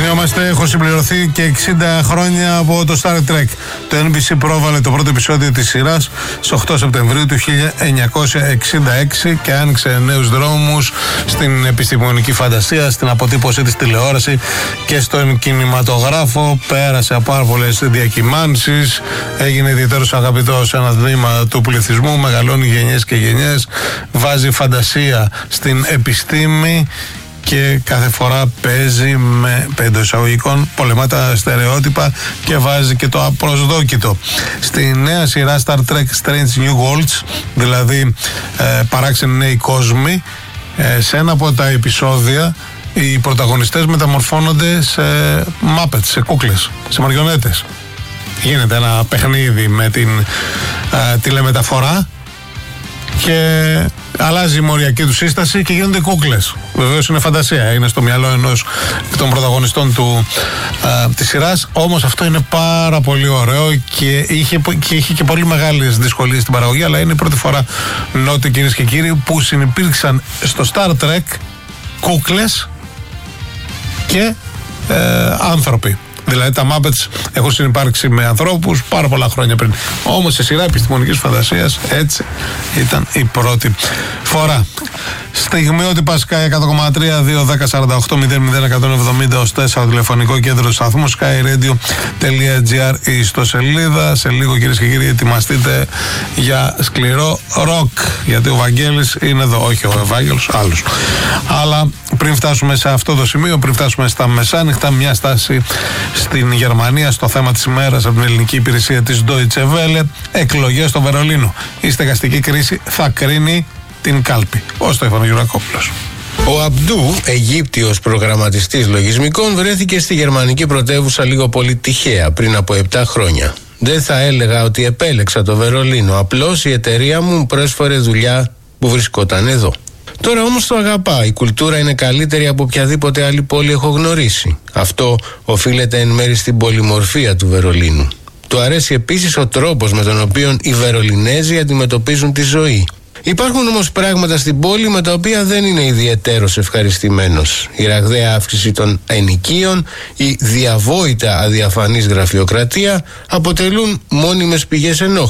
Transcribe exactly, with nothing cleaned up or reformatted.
Θυμιόμαστε, έχουν συμπληρωθεί και εξήντα χρόνια από το Star Trek. Το Εν Μπι Σι πρόβαλε το πρώτο επεισόδιο της σειράς στις οκτώ Σεπτεμβρίου του χίλια εννιακόσια εξήντα έξι και άνοιξε νέους δρόμους στην επιστημονική φαντασία, στην αποτύπωσή της τηλεόραση και στον κινηματογράφο. Πέρασε από πάρα πολλές διακυμάνσεις, έγινε ιδιαίτερος αγαπητός σε ένα τμήμα του πληθυσμού, μεγαλώνει γενιές και γενιές, βάζει φαντασία στην επιστήμη και κάθε φορά παίζει με πέντε εισαγωγικών, πολεμά τα στερεότυπα και βάζει και το απροσδόκητο. Στη νέα σειρά Star Trek Strange New Worlds, δηλαδή ε, παράξενοι νέοι κόσμοι, ε, σε ένα από τα επεισόδια οι πρωταγωνιστές μεταμορφώνονται σε Muppets, σε κούκλες, σε μαριονέτες. Γίνεται ένα παιχνίδι με την ε, τηλεμεταφορά και αλλάζει η μοριακή του σύσταση και γίνονται κούκλες. Βεβαίως είναι φαντασία, είναι στο μυαλό ενός των πρωταγωνιστών του, α, της σειράς. Όμως αυτό είναι πάρα πολύ ωραίο και είχε, και είχε και πολύ μεγάλες δυσκολίες στην παραγωγή, αλλά είναι η πρώτη φορά, νότε κυρίες και κύριοι, που συνυπήρξαν στο Star Trek κούκλες και ε, άνθρωποι. Δηλαδή τα Muppets έχουν συνυπάρξει με ανθρώπους πάρα πολλά χρόνια πριν. Όμως σε σειρά επιστημονικής φαντασίας έτσι ήταν η πρώτη φορά. Στιγμιότυπα Sky εκατό κόμμα τρία, δύο δέκα σαράντα οκτώ μηδέν μηδέν εκατόν εβδομήντα τέσσερα, τηλεφωνικό κέντρο του σταθμού, skyradio.gr η ιστοσελίδα. Σε λίγο, κυρίες και κύριοι, ετοιμαστείτε για σκληρό ροκ, γιατί ο Βαγγέλης είναι εδώ, όχι ο Ευάγγελος, άλλος. Αλλά πριν φτάσουμε σε αυτό το σημείο, πριν φτάσουμε στα μεσάνυχτα, μια στάση στην Γερμανία στο θέμα της ημέρας από την ελληνική υπηρεσία της Deutsche Welle. Εκλογές στο Βερολίνο. Η στεγαστική κρίση θα κρίνει την κάλπη. Ο Στέφανος Γιουρακόπουλος. Ο Αμπντού, Αιγύπτιος προγραμματιστής λογισμικών, βρέθηκε στη γερμανική πρωτεύουσα λίγο πολύ τυχαία πριν από επτά χρόνια. Δεν θα έλεγα ότι επέλεξα το Βερολίνο, απλώς η εταιρεία μου πρόσφερε δουλειά που βρισκόταν εδώ. Τώρα όμως το αγαπά, η κουλτούρα είναι καλύτερη από οποιαδήποτε άλλη πόλη έχω γνωρίσει. Αυτό οφείλεται εν μέρει στην πολυμορφία του Βερολίνου. Του αρέσει επίσης ο τρόπος με τον οποίο οι Βερολινέζοι αντιμετωπίζουν τη ζωή. Υπάρχουν όμως πράγματα στην πόλη με τα οποία δεν είναι ιδιαιτέρως ευχαριστημένος. Η ραγδαία αύξηση των ενοικίων, η διαβόητα αδιαφανής γραφειοκρατία αποτελούν μόνιμες πηγές ενόχλησης.